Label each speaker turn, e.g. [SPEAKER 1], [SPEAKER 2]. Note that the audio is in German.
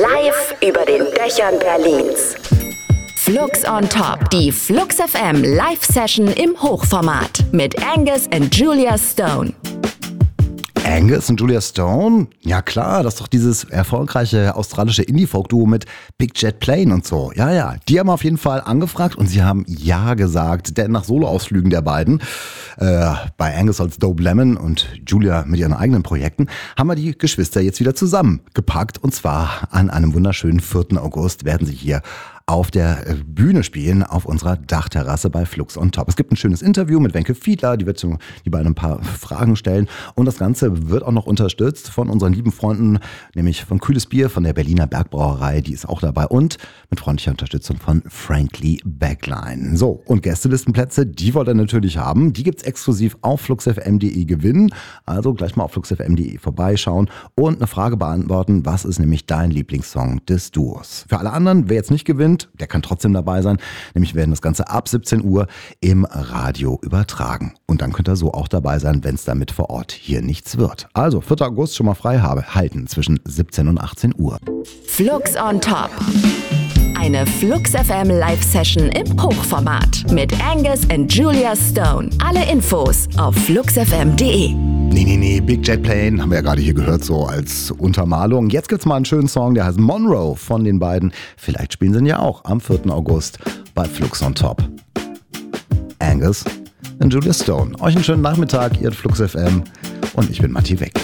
[SPEAKER 1] live über den Dächern Berlins. Flux on Top, die Flux FM Live-Session im Hochformat mit Angus und Julia Stone.
[SPEAKER 2] Angus und Julia Stone? Ja klar, das ist doch dieses erfolgreiche australische Indie-Folk-Duo mit Big Jet Plane und so. Ja, die haben auf jeden Fall angefragt und sie haben ja gesagt, denn nach Solo-Ausflügen der beiden, bei Angus als Dope Lemon und Julia mit ihren eigenen Projekten, haben wir die Geschwister jetzt wieder zusammengepackt und zwar an einem wunderschönen 4. August werden sie hier auf der Bühne spielen, auf unserer Dachterrasse bei Flux on Top. Es gibt ein schönes Interview mit Wenke Fiedler, die wird die beiden ein paar Fragen stellen und das Ganze wird auch noch unterstützt von unseren lieben Freunden, nämlich von Kühles Bier, von der Berliner Bergbrauerei, die ist auch dabei und mit freundlicher Unterstützung von Frankly Backline. So, und Gästelistenplätze, die wollt ihr natürlich haben, die gibt's exklusiv auf fluxfm.de gewinnen, also gleich mal auf fluxfm.de vorbeischauen und eine Frage beantworten, was ist nämlich dein Lieblingssong des Duos? Für alle anderen, wer jetzt nicht gewinnt, der kann trotzdem dabei sein, nämlich werden das Ganze ab 17 Uhr im Radio übertragen. Und dann könnt ihr so auch dabei sein, wenn es damit vor Ort hier nichts wird. Also 4. August schon mal frei halten zwischen 17 und 18 Uhr.
[SPEAKER 1] Flux on Top. Eine Flux FM Live-Session im Hochformat mit Angus und Julia Stone. Alle Infos auf fluxfm.de.
[SPEAKER 2] Nee, Big Jet Plane haben wir ja gerade hier gehört, so als Untermalung. Jetzt gibt's mal einen schönen Song, der heißt Monroe von den beiden. Vielleicht spielen sie ihn ja auch am 4. August bei Flux on Top. Angus und Julia Stone. Euch einen schönen Nachmittag, ihr Flux FM und ich bin Matti Weck.